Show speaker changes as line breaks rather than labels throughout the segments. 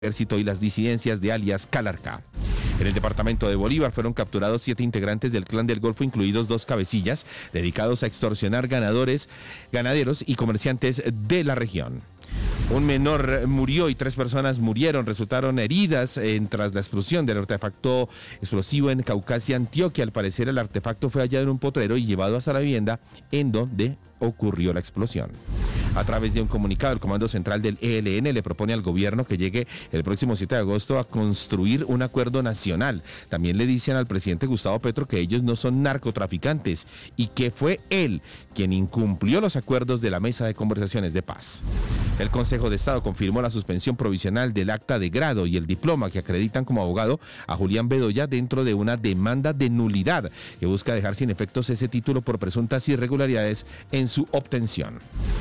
Ejército y las disidencias de alias Calarcá. En el departamento de Bolívar fueron capturados 7 integrantes del Clan del Golfo, incluidos 2 cabecillas, dedicados a extorsionar ganaderos y comerciantes de la región. Un menor murió y 3 personas resultaron heridas tras la explosión del artefacto explosivo en Caucasia, Antioquia. Al parecer el artefacto fue hallado en un potrero y llevado hasta la vivienda en donde ocurrió la explosión. A través de un comunicado, el Comando Central del ELN le propone al gobierno que llegue el próximo 7 de agosto a construir un acuerdo nacional. También le dicen al presidente Gustavo Petro que ellos no son narcotraficantes y que fue él quien incumplió los acuerdos de la Mesa de Conversaciones de Paz. El Consejo de Estado confirmó la suspensión provisional del acta de grado y el diploma que acreditan como abogado a Julián Bedoya dentro de una demanda de nulidad que busca dejar sin efectos ese título por presuntas irregularidades en su obtención.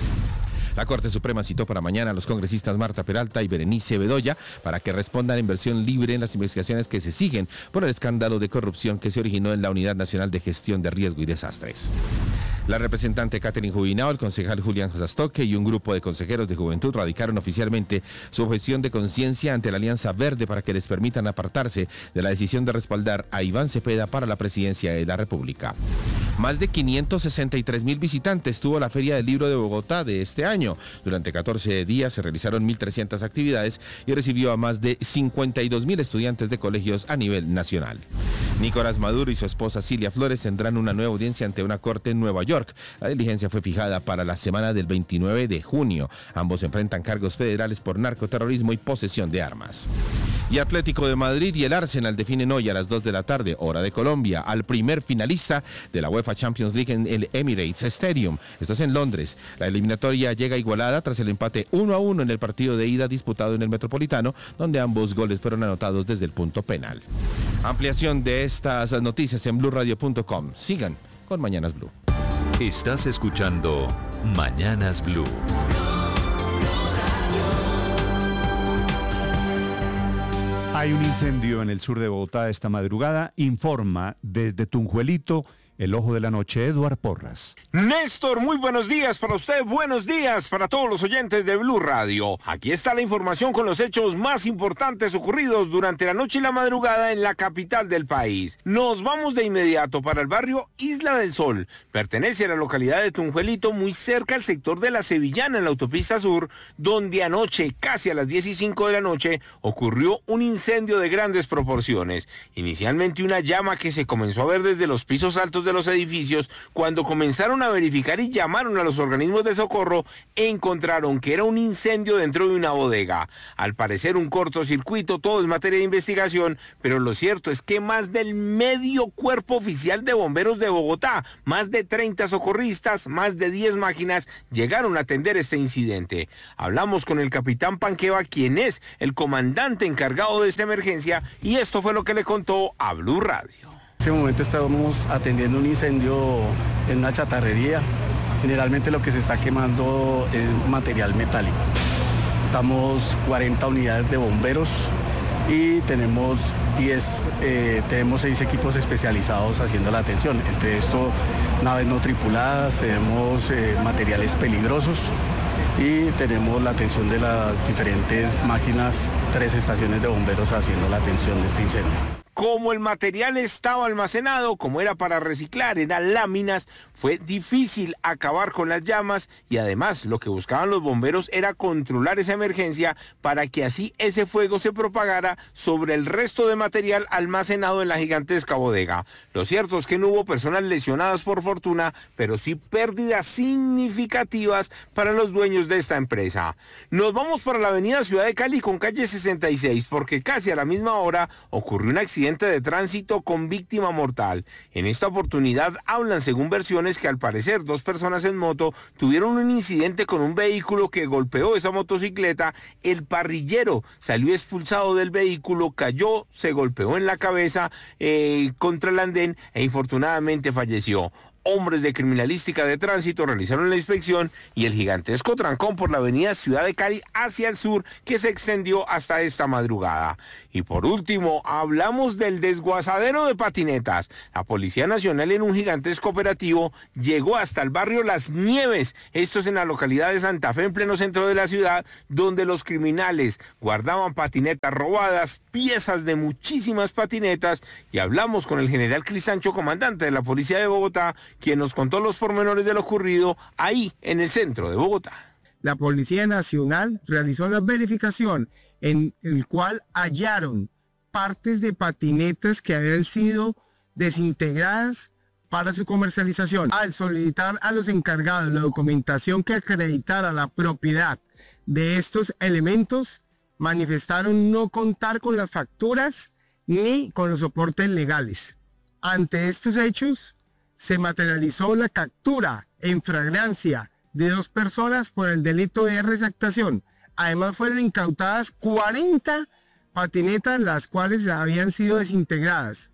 La Corte Suprema citó para mañana a los congresistas Marta Peralta y Berenice Bedoya para que respondan en versión libre en las investigaciones que se siguen por el escándalo de corrupción que se originó en la Unidad Nacional de Gestión de Riesgo y Desastres. La representante Catherine Jubinao, el concejal Julián Zastoque y un grupo de consejeros de juventud radicaron oficialmente su objeción de conciencia ante la Alianza Verde para que les permitan apartarse de la decisión de respaldar a Iván Cepeda para la presidencia de la República. Más de 563,000 visitantes tuvo la Feria del Libro de Bogotá de este año. Durante 14 días se realizaron 1.300 actividades y recibió a más de 52,000 estudiantes de colegios a nivel nacional. Nicolás Maduro y su esposa Cilia Flores tendrán una nueva audiencia ante una corte en Nueva York. La diligencia fue fijada para la semana del 29 de junio. Ambos enfrentan cargos federales por narcoterrorismo y posesión de armas. Y Atlético de Madrid y el Arsenal definen hoy a las 2 de la tarde, hora de Colombia, al primer finalista de la UEFA Champions League en el Emirates Stadium. Esto es en Londres. La eliminatoria llega igualada tras el empate 1-1 en el partido de ida disputado en el Metropolitano, donde ambos goles fueron anotados desde el punto penal. Ampliación de estas noticias en blurradio.com. Sigan con Mañanas Blue.
Estás escuchando Mañanas Blue.
Hay un incendio en el sur de Bogotá esta madrugada, informa desde Tunjuelito, el ojo de la noche, Eduard Porras.
Néstor, muy buenos días para usted, buenos días para todos los oyentes de Blue Radio. Aquí está la información con los hechos más importantes ocurridos durante la noche y la madrugada en la capital del país. Nos vamos de inmediato para el barrio Isla del Sol. Pertenece a la localidad de Tunjuelito, muy cerca al sector de La Sevillana en la autopista sur, donde anoche, casi a las 10:05 de la noche, ocurrió un incendio de grandes proporciones. Inicialmente una llama que se comenzó a ver desde los pisos altos de los edificios. Cuando comenzaron a verificar y llamaron a los organismos de socorro, encontraron que era un incendio dentro de una bodega. Al parecer un cortocircuito, todo es materia de investigación, pero lo cierto es que más del medio cuerpo oficial de bomberos de Bogotá, más de 30 socorristas, más de 10 máquinas llegaron a atender este incidente. Hablamos con el capitán Panqueva, quien es el comandante encargado de esta emergencia, y esto fue lo que le contó a Blue Radio.
En este momento estamos atendiendo un incendio en una chatarrería. Generalmente lo que se está quemando es material metálico. Estamos 40 unidades de bomberos y tenemos 6 equipos especializados haciendo la atención. Entre esto, naves no tripuladas, tenemos materiales peligrosos y tenemos la atención de las diferentes máquinas, 3 estaciones de bomberos haciendo la atención de este incendio.
Como el material estaba almacenado, como era para reciclar, eran láminas, fue difícil acabar con las llamas y además lo que buscaban los bomberos era controlar esa emergencia para que así ese fuego se propagara sobre el resto de material almacenado en la gigantesca bodega. Lo cierto es que no hubo personas lesionadas por fortuna, pero sí pérdidas significativas para los dueños de esta empresa. Nos vamos para la avenida Ciudad de Cali con calle 66 porque casi a la misma hora ocurrió un accidente de tránsito con víctima mortal. En esta oportunidad hablan según versiones que al parecer 2 personas en moto tuvieron un incidente con un vehículo que golpeó esa motocicleta. El parrillero salió expulsado del vehículo, cayó, se golpeó en la cabeza contra el andén e infortunadamente falleció. Hombres de criminalística de tránsito realizaron la inspección y el gigantesco trancón por la avenida Ciudad de Cali hacia el sur que se extendió hasta esta madrugada. Y por último, hablamos del desguazadero de patinetas. La Policía Nacional en un gigantesco operativo llegó hasta el barrio Las Nieves, esto es en la localidad de Santa Fe, en pleno centro de la ciudad, donde los criminales guardaban patinetas robadas, piezas de muchísimas patinetas, y hablamos con el general Cristancho, comandante de la Policía de Bogotá, quien nos contó los pormenores de lo ocurrido ahí en el centro de Bogotá.
La Policía Nacional realizó la verificación en el cual hallaron partes de patinetas que habían sido desintegradas para su comercialización. Al solicitar a los encargados la documentación que acreditara la propiedad de estos elementos, manifestaron no contar con las facturas ni con los soportes legales. Ante estos hechos, se materializó la captura en flagrancia de 2 personas por el delito de resactación. Además fueron incautadas 40 patinetas, las cuales habían sido desintegradas,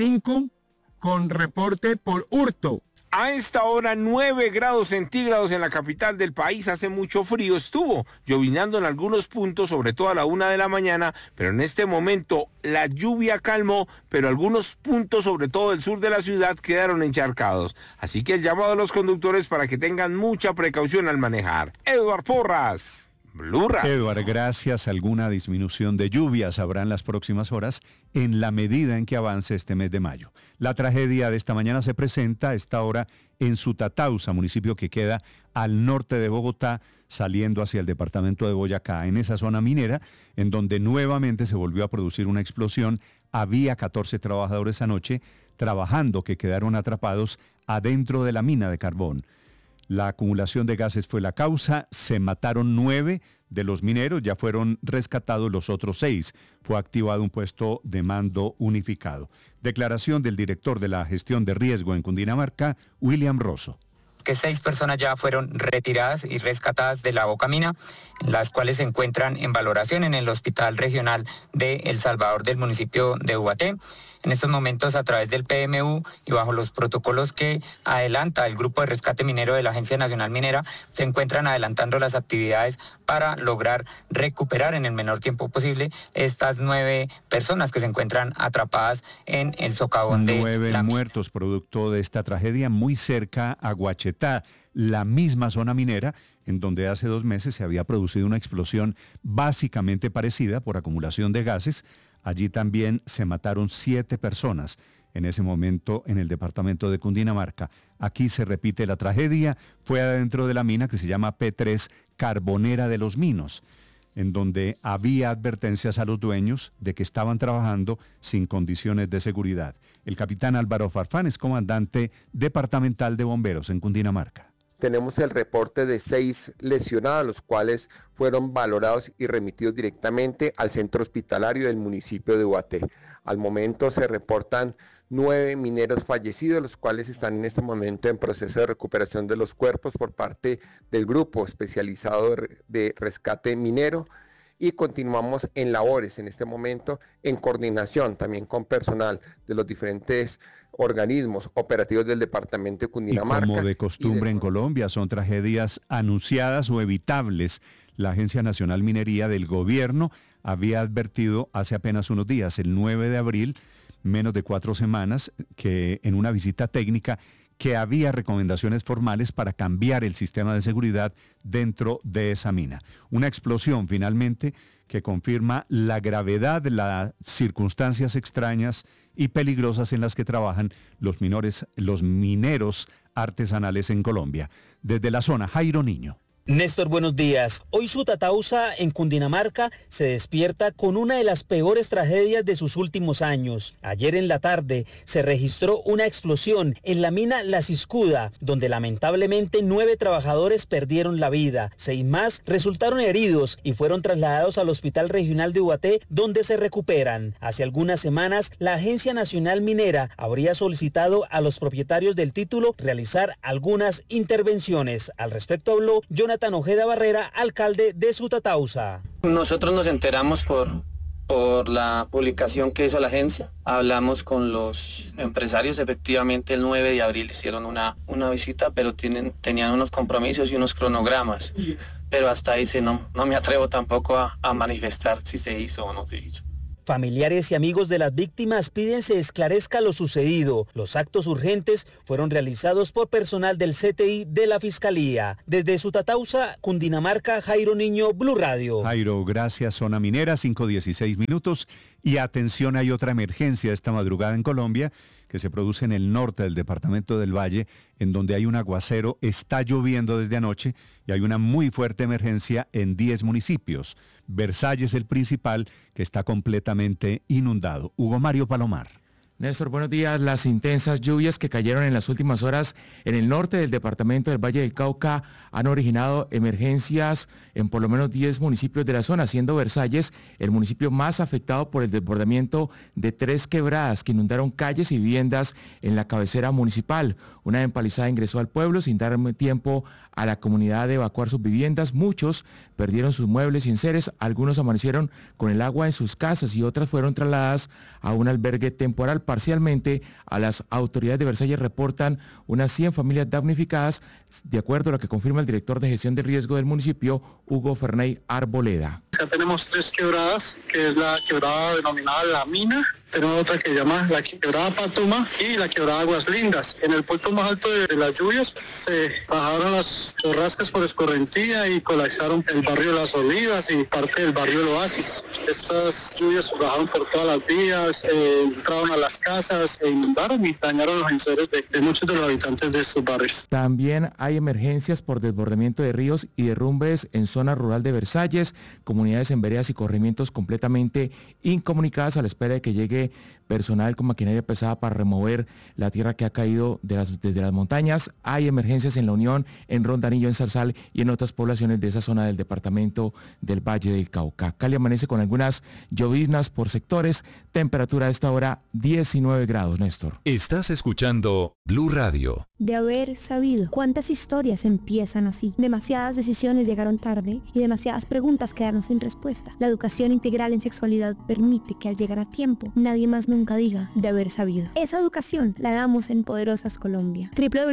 5 con reporte por hurto.
A esta hora 9 grados centígrados en la capital del país, hace mucho frío, estuvo llovinando en algunos puntos, sobre todo a la 1 de la mañana, pero en este momento la lluvia calmó, pero algunos puntos, sobre todo el sur de la ciudad, quedaron encharcados. Así que el llamado a los conductores para que tengan mucha precaución al manejar. Eduard Porras, Blue Radio.
Eduard, gracias. Alguna disminución de lluvias habrá en las próximas horas en la medida en que avance este mes de mayo. La tragedia de esta mañana se presenta a esta hora en Sutatausa, municipio que queda al norte de Bogotá, saliendo hacia el departamento de Boyacá, en esa zona minera, en donde nuevamente se volvió a producir una explosión. Había 14 trabajadores anoche trabajando que quedaron atrapados adentro de la mina de carbón. La acumulación de gases fue la causa, se mataron 9 de los mineros, ya fueron rescatados los otros 6. Fue activado un puesto de mando unificado. Declaración del director de la gestión de riesgo en Cundinamarca, William Rosso.
Que 6 personas ya fueron retiradas y rescatadas de la bocamina, las cuales se encuentran en valoración en el Hospital Regional de El Salvador del municipio de Ubaté. En estos momentos, a través del PMU y bajo los protocolos que adelanta el Grupo de Rescate Minero de la Agencia Nacional Minera, se encuentran adelantando las actividades para lograr recuperar en el menor tiempo posible estas 9 personas que se encuentran atrapadas en el socavón de
9 muertos producto de esta tragedia muy cerca a Guachetá, la misma zona minera en donde hace 2 meses se había producido una explosión básicamente parecida por acumulación de gases. Allí también se mataron 7 personas en ese momento en el departamento de Cundinamarca. Aquí se repite la tragedia, fue adentro de la mina que se llama P3 Carbonera de los Minos, en donde había advertencias a los dueños de que estaban trabajando sin condiciones de seguridad. El capitán Álvaro Farfán es comandante departamental de bomberos en Cundinamarca.
Tenemos el reporte de 6 lesionados, los cuales fueron valorados y remitidos directamente al centro hospitalario del municipio de Ubaté. Al momento se reportan 9 mineros fallecidos, los cuales están en este momento en proceso de recuperación de los cuerpos por parte del grupo especializado de rescate minero. Y continuamos en labores en este momento en coordinación también con personal de los diferentes organismos operativos del departamento de Cundinamarca.
Y como de costumbre en Colombia, son tragedias anunciadas o evitables. La Agencia Nacional Minería del Gobierno había advertido hace apenas unos días, el 9 de abril, menos de 4 semanas, que en una visita técnica, que había recomendaciones formales para cambiar el sistema de seguridad dentro de esa mina. Una explosión finalmente que confirma la gravedad de las circunstancias extrañas y peligrosas en las que trabajan los mineros artesanales en Colombia. Desde la zona, Jairo Niño.
Néstor, buenos días. Hoy Sutatausa, en Cundinamarca, se despierta con una de las peores tragedias de sus últimos años. Ayer en la tarde se registró una explosión en la mina La Ciscuda, donde lamentablemente 9 trabajadores perdieron la vida. 6 más resultaron heridos y fueron trasladados al Hospital Regional de Ubaté, donde se recuperan. Hace algunas semanas, la Agencia Nacional Minera habría solicitado a los propietarios del título realizar algunas intervenciones. Al respecto habló Jonathan Ojeda Barrera, alcalde de Sutatausa.
Nosotros nos enteramos por por la publicación que hizo la agencia. Hablamos con los empresarios, efectivamente el 9 de abril hicieron una visita, pero tenían unos compromisos y unos cronogramas. Pero hasta ahí no me atrevo tampoco a manifestar si se hizo o no se hizo.
Familiares y amigos de las víctimas piden se esclarezca lo sucedido. Los actos urgentes fueron realizados por personal del CTI de la Fiscalía. Desde Sutatausa, Cundinamarca, Jairo Niño, Blue Radio.
Jairo, gracias. Zona minera, 5:16 minutos. Y atención, hay otra emergencia esta madrugada en Colombia que se produce en el norte del departamento del Valle, en donde hay un aguacero, está lloviendo desde anoche y hay una muy fuerte emergencia en 10 municipios. Versalles el principal, que está completamente inundado. Hugo Mario Palomar.
Néstor, buenos días. Las intensas lluvias que cayeron en las últimas horas en el norte del departamento del Valle del Cauca han originado emergencias en por lo menos 10 municipios de la zona, siendo Versalles el municipio más afectado por el desbordamiento de 3 quebradas que inundaron calles y viviendas en la cabecera municipal. Una empalizada ingresó al pueblo sin dar tiempo a la comunidad de evacuar sus viviendas. Muchos perdieron sus muebles y enseres, algunos amanecieron con el agua en sus casas y otras fueron trasladadas a un albergue temporal. Parcialmente, a las autoridades de Versalles reportan unas 100 familias damnificadas, de acuerdo a lo que confirma el director de gestión de riesgo del municipio, Hugo Ferney Arboleda.
Acá tenemos 3 quebradas, que es la quebrada denominada La Mina, tenemos otra que se llama la quebrada Patuma y la quebrada Aguas Lindas. En el punto más alto de las lluvias se bajaron las borrascas por escorrentía y colapsaron el barrio Las Olivas y parte del barrio El Oasis. Estas lluvias bajaron por todas las vías, entraron a las casas, inundaron y dañaron los enseres de muchos de los habitantes de estos barrios.
También hay emergencias por desbordamiento de ríos y derrumbes en zona rural de Versalles, comunidades en veredas y corregimientos completamente incomunicadas a la espera de que llegue personal con maquinaria pesada para remover la tierra que ha caído desde las montañas. Hay emergencias en La Unión, en Rondanillo, en Zarzal y en otras poblaciones de esa zona del departamento del Valle del Cauca. Cali amanece con algunas lloviznas por sectores, temperatura a esta hora 19 grados, Néstor.
Estás escuchando Blue Radio.
De haber sabido cuántas historias empiezan así. Demasiadas decisiones llegaron tarde y demasiadas preguntas quedaron sin respuesta. La educación integral en sexualidad permite que al llegar a tiempo nadie más nunca diga de haber sabido. Esa educación la damos en Poderosas Colombia.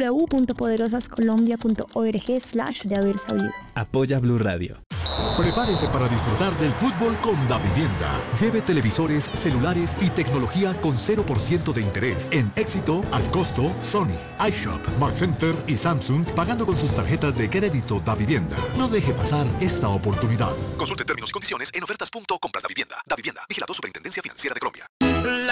www.poderosascolombia.org/de haber sabido.
Apoya Blue Radio.
Prepárese para disfrutar del fútbol con Davivienda. Lleve televisores, celulares y tecnología con 0% de interés. En Éxito, al costo, Sony, iShop, Mark Center y Samsung, pagando con sus tarjetas de crédito Davivienda. No deje pasar esta oportunidad. Consulte términos y condiciones en ofertas.comprasdavivienda. Davivienda, vigilado Superintendencia Financiera de Colombia.